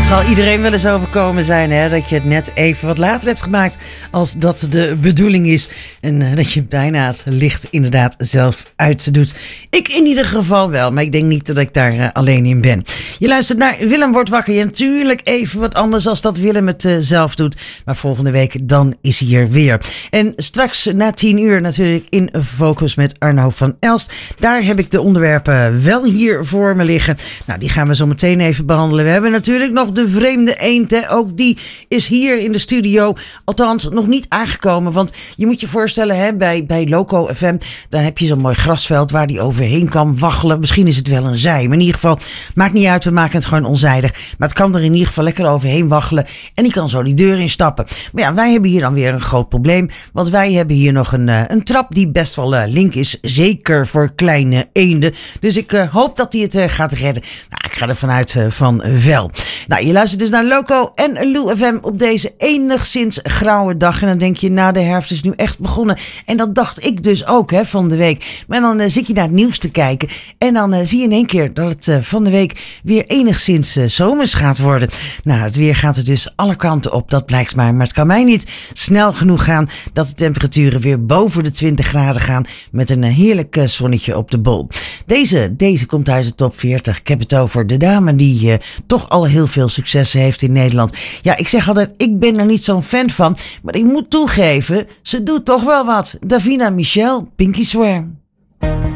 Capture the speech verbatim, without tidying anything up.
Zal iedereen wel eens overkomen zijn, hè? Dat je het net even wat later hebt gemaakt als dat de bedoeling is. En uh, dat je bijna het licht inderdaad zelf uitdoet. Ik in ieder geval wel, maar ik denk niet dat ik daar uh, alleen in ben. Je luistert naar Willem wordt wakker. Je natuurlijk even wat anders als dat Willem het uh, zelf doet. Maar volgende week dan is hij er weer. En straks na tien uur natuurlijk in Focus met Arno van Elst. Daar heb ik de onderwerpen wel hier voor me liggen. Nou, die gaan we zo meteen even behandelen. We hebben natuurlijk nog de vreemde eend. Hè? Ook die is hier in de studio. Althans, nog niet aangekomen. Want je moet je voorstellen, hè, bij, bij Loco F M, dan heb je zo'n mooi grasveld waar die overheen kan waggelen. Misschien is het wel een zij. Maar in ieder geval, maakt niet uit. We maken het gewoon onzijdig. Maar het kan er in ieder geval lekker overheen waggelen. En die kan zo die deur instappen. Maar ja, wij hebben hier dan weer een groot probleem. Want wij hebben hier nog een, uh, een trap die best wel uh, link is. Zeker voor kleine eenden. Dus ik uh, hoop dat hij het uh, gaat redden. Nou, ik ga er vanuit uh, van wel. Nou, je luistert dus naar Loco en Lou F M op deze enigszins grauwe dag. En dan denk je, nou, de herfst is nu echt begonnen. En dat dacht ik dus ook, hè, van de week. Maar dan uh, zit je naar het nieuws te kijken. En dan uh, zie je in één keer dat het uh, van de week weer enigszins uh, zomers gaat worden. Nou, het weer gaat er dus alle kanten op, dat blijkt maar. Maar het kan mij niet snel genoeg gaan dat de temperaturen weer boven de twintig graden gaan. Met een uh, heerlijk uh, zonnetje op de bol. Deze, deze komt uit de top veertig. Ik heb het over de dame die uh, toch al heel veel successen heeft in Nederland. Ja, ik zeg altijd, ik ben er niet zo'n fan van. Maar ik moet toegeven, ze doet toch wel wat. Davina Michel, Pinky Swear.